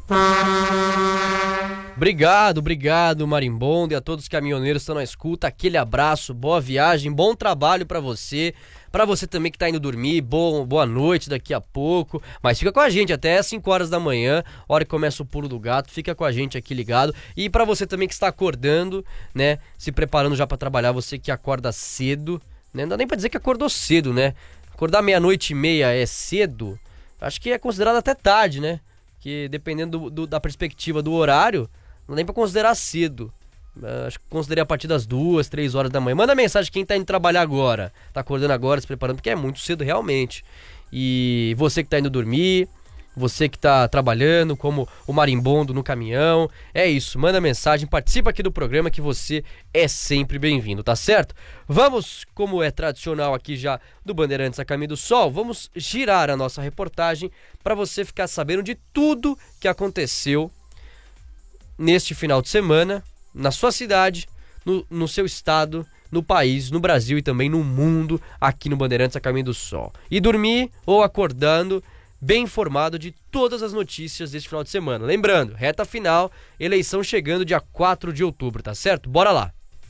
Obrigado, Marimbondo, e a todos os caminhoneiros que estão na escuta. Aquele abraço, boa viagem, bom trabalho pra você. Pra você também que tá indo dormir, boa noite daqui a pouco. Mas fica com a gente até 5 horas da manhã, hora que começa o pulo do gato. Fica com a gente aqui ligado. E pra você também que está acordando, né, se preparando já pra trabalhar, você que acorda cedo, né, não dá nem pra dizer que acordou cedo, né? Acordar 00:30 é cedo? Acho que é considerado até tarde, né? Que dependendo da perspectiva do horário, não dá nem pra considerar cedo. Acho que considerei a partir das 2, 3 horas da manhã. Manda mensagem quem tá indo trabalhar agora, tá acordando agora, se preparando, porque é muito cedo realmente. E você que tá indo dormir, você que tá trabalhando, como o Marimbondo no caminhão, é isso, manda mensagem, participa aqui do programa que você é sempre bem-vindo, tá certo? Vamos, como é tradicional aqui já do Bandeirantes a Caminho do Sol, vamos girar a nossa reportagem para você ficar sabendo de tudo que aconteceu neste final de semana, na sua cidade, no seu estado, no país, no Brasil e também no mundo, aqui no Bandeirantes a Caminho do Sol. E dormir ou acordando bem informado de todas as notícias deste final de semana. Lembrando, reta final, eleição chegando dia 4 de outubro, tá certo? Bora lá!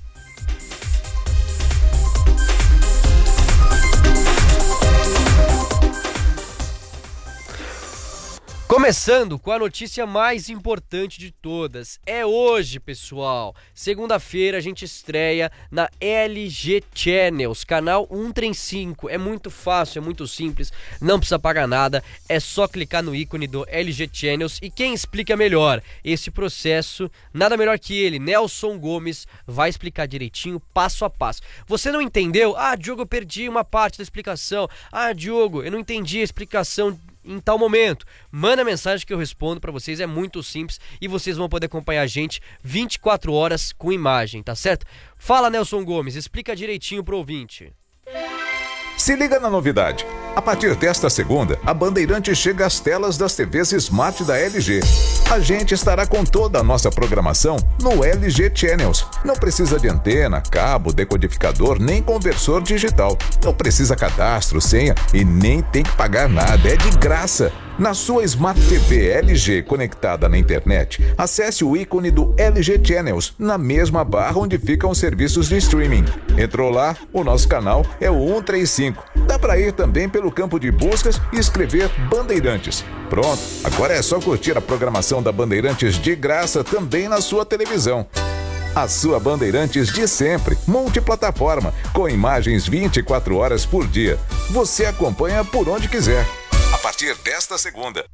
Começando com a notícia mais importante de todas. É hoje, pessoal. Segunda-feira a gente estreia na LG Channels, canal 135. É muito fácil, é muito simples, não precisa pagar nada. É só clicar no ícone do LG Channels e quem explica melhor esse processo, nada melhor que ele, Nelson Gomes, vai explicar direitinho, passo a passo. Você não entendeu? Ah, Diogo, eu perdi uma parte da explicação. Ah, Diogo, eu não entendi a explicação em tal momento. Manda mensagem que eu respondo pra vocês, é muito simples e vocês vão poder acompanhar a gente 24 horas com imagem, tá certo? Fala, Nelson Gomes, explica direitinho pro ouvinte. Se liga na novidade. A partir desta segunda, a Bandeirantes chega às telas das TVs Smart da LG. A gente estará com toda a nossa programação no LG Channels. Não precisa de antena, cabo, decodificador, nem conversor digital. Não precisa cadastro, senha e nem tem que pagar nada. É de graça. Na sua Smart TV LG conectada na internet, acesse o ícone do LG Channels na mesma barra onde ficam os serviços de streaming. Entrou lá, o nosso canal é o 135. Dá para ir também pelo campo de buscas e escrever Bandeirantes. Pronto, agora é só curtir a programação da Bandeirantes de graça também na sua televisão. A sua Bandeirantes de sempre, multiplataforma, com imagens 24 horas por dia. Você acompanha por onde quiser. A partir desta segunda.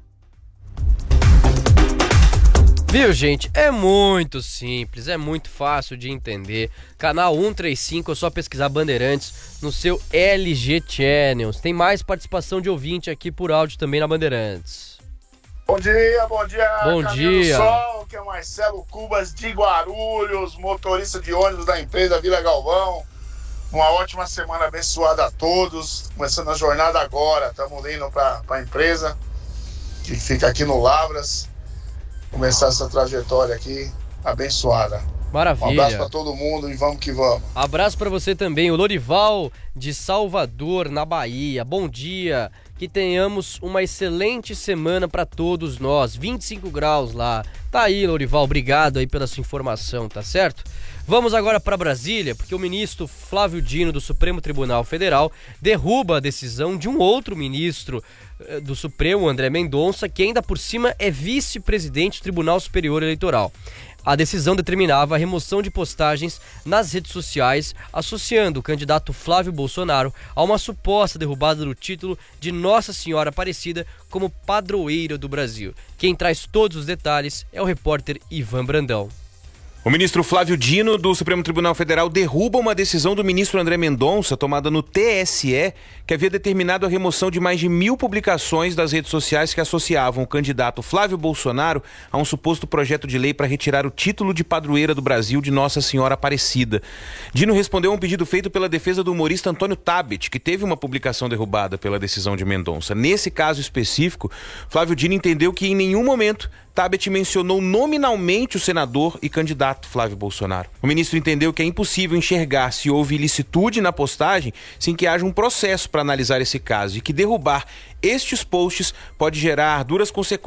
Viu, gente? É muito simples, é muito fácil de entender. Canal 135, é só pesquisar Bandeirantes no seu LG Channels. Tem mais participação de ouvinte aqui por áudio também na Bandeirantes. Bom dia. Bom dia. Do Sol, que é o Marcelo Cubas de Guarulhos, motorista de ônibus da empresa Vila Galvão. Uma ótima semana abençoada a todos. Começando a jornada agora. Estamos indo para a empresa, que fica aqui no Lavras. Começar essa trajetória aqui abençoada. Maravilha. Um abraço para todo mundo e vamos que vamos. Abraço para você também, o Lorival de Salvador, na Bahia. Bom dia. Que tenhamos uma excelente semana para todos nós. 25 graus lá. Tá aí, Lorival. Obrigado aí pela sua informação, tá certo? Vamos agora para Brasília, porque o ministro Flávio Dino do Supremo Tribunal Federal derruba a decisão de um outro ministro do Supremo, André Mendonça, que ainda por cima é vice-presidente do Tribunal Superior Eleitoral. A decisão determinava a remoção de postagens nas redes sociais, associando o candidato Flávio Bolsonaro a uma suposta derrubada do título de Nossa Senhora Aparecida como padroeira do Brasil. Quem traz todos os detalhes é o repórter Ivan Brandão. O ministro Flávio Dino, do Supremo Tribunal Federal, derruba uma decisão do ministro André Mendonça, tomada no TSE, que havia determinado a remoção de mais de 1.000 publicações das redes sociais que associavam o candidato Flávio Bolsonaro a um suposto projeto de lei para retirar o título de padroeira do Brasil de Nossa Senhora Aparecida. Dino respondeu a um pedido feito pela defesa do humorista Antônio Tabet, que teve uma publicação derrubada pela decisão de Mendonça. Nesse caso específico, Flávio Dino entendeu que em nenhum momento Tabet mencionou nominalmente o senador e candidato Flávio Bolsonaro. O ministro entendeu que é impossível enxergar se houve ilicitude na postagem sem que haja um processo para analisar esse caso e que derrubar estes posts pode gerar duras consequências